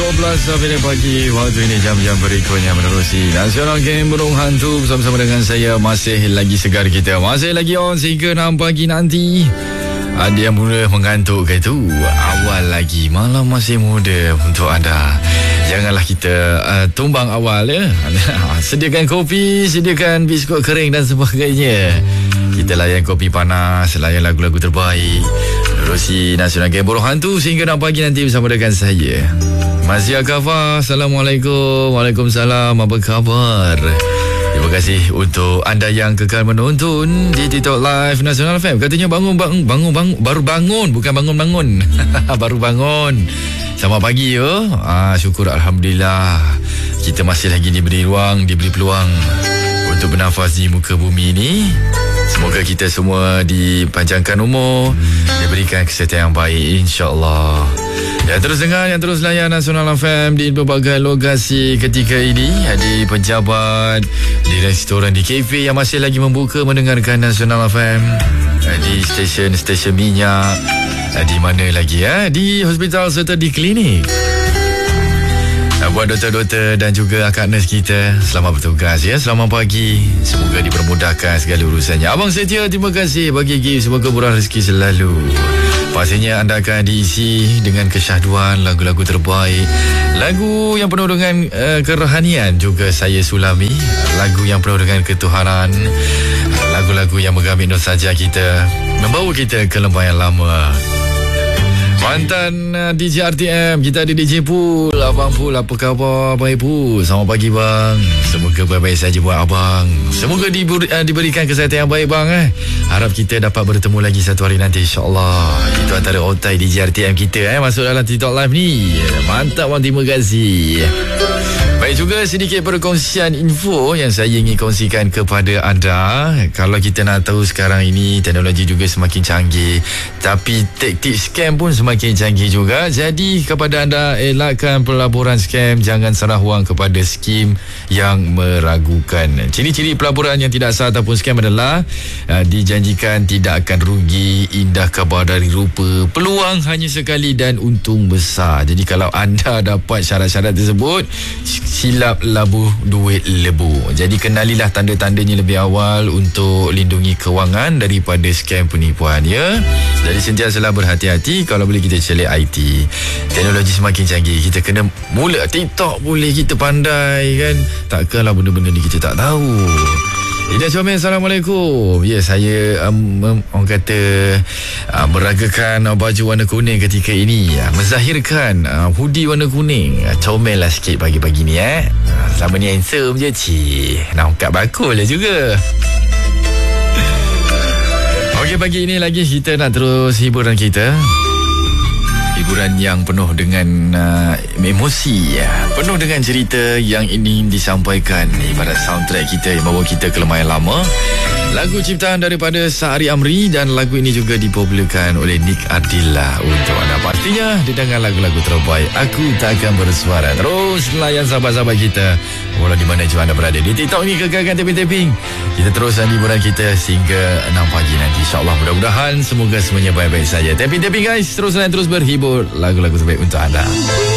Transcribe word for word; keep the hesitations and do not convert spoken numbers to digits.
dua belas minit pagi. Waktu ini jam-jam berikutnya menerusi Nasional Game Burung Hantu bersama-sama dengan saya. Masih lagi segar kita, masih lagi on sehingga enam pagi nanti. Ada yang mula mengantuk ke itu? Awal lagi, malam masih muda untuk anda. Janganlah kita uh, tumbang awal ya. Sediakan kopi, sediakan biskut kering dan sebagainya. Kita layan kopi panas, layan lagu-lagu terbaik. Menerusi Nasional Game Burung Hantu sehingga enam pagi nanti bersama dengan saya. Masih Akafa. Assalamualaikum. Waalaikumsalam. Apa khabar? Terima kasih untuk anda yang kekal menonton di TikTok Live Nasional F M. Katanya bangun, bangun, bangun, bangun. Baru bangun, bukan bangun-bangun. Baru bangun. Selamat pagi ya. Ah, syukur Alhamdulillah. Kita masih lagi diberi ruang, diberi peluang untuk bernafas di muka bumi ini. Semoga kita semua dipanjangkan umur, diberikan kesihatan yang baik, insya-Allah. Yang terus dengar, yang terus layan Nasional F M di berbagai lokasi ketika ini. Di pejabat, di restoran, di kafe yang masih lagi membuka mendengarkan Nasional F M. Di stesen-stesen minyak. Di mana lagi ya? Di hospital serta di klinik. Buat doktor-doktor dan juga akak nurse kita, selamat bertugas ya. Selamat pagi. Semoga dipermudahkan segala urusannya. Abang setia, terima kasih bagi gift. Semoga murah rezeki selalu. Pastinya anda akan diisi dengan kesyahduan lagu-lagu terbaik, lagu yang penuh dengan uh, kerohanian juga saya sulami, lagu yang penuh dengan ketuhanan, lagu-lagu yang menggamit nostalgia kita, membawa kita ke lembah yang lama. Mantan uh, D J R T M, kita ada D J Pool. Abang Pool, apa khabar Abang Pool? Selamat pagi bang. Semoga baik-baik saja buat abang. Semoga diberi, uh, diberikan kesihatan yang baik bang eh. Harap kita dapat bertemu lagi satu hari nanti, insyaAllah. Itu antara otai D J R T M kita eh, masuk dalam TikTok Live ni. Mantap bang, terima kasih. Baik, juga sedikit perkongsian info yang saya ingin kongsikan kepada anda. Kalau kita nak tahu sekarang ini teknologi juga semakin canggih, tapi taktik scam pun semakin canggih juga. Jadi kepada anda, elakkan pelaburan scam. Jangan serah wang kepada skim yang meragukan. Ciri-ciri pelaburan yang tidak sah ataupun scam adalah uh, dijanjikan tidak akan rugi, indah kabar dari rupa, peluang hanya sekali dan untung besar. Jadi kalau anda dapat syarat-syarat tersebut, silap labuh duit lebu. Jadi kenalilah tanda-tandanya lebih awal untuk lindungi kewangan daripada scam penipuan ya. Jadi sentiasalah berhati-hati. Kalau boleh kita celik I T. Teknologi semakin canggih, kita kena mula TikTok boleh kita pandai kan. Takkanlah benda-benda ni kita tak tahu. Ida Syamil, Assalamualaikum. Ya, saya um, um, orang kata uh, beragakan uh, baju warna kuning ketika ini, uh, menzahirkan uh, hoodie warna kuning. uh, Comel lah sikit pagi-pagi ni eh. uh, Selama ni handsome je cik. Nampak bakul lah juga. Okey, pagi ini lagi kita nak terus hiburan kita. Hiburan yang penuh dengan uh, emosi, penuh dengan cerita yang ingin disampaikan. Ibarat soundtrack kita yang bawa kita ke lembah yang lama. Lagu ciptaan daripada Sa'ari Amri, dan lagu ini juga dipopularkan oleh Nick Ardila untuk anda. Pastinya didengar lagu-lagu terbaik. Aku takkan bersuara. Terus layan sahabat-sahabat kita walau di mana juga anda berada. Di TikTok ni kekalkan tapping-tapping. Kita teruskan hiburan kita sehingga enam pagi nanti, insyaAllah. Mudah-mudahan semoga semuanya baik-baik saja. Tapping-tapping guys. Terus layan, terus berhibur. Lagu-lagu terbaik untuk anda.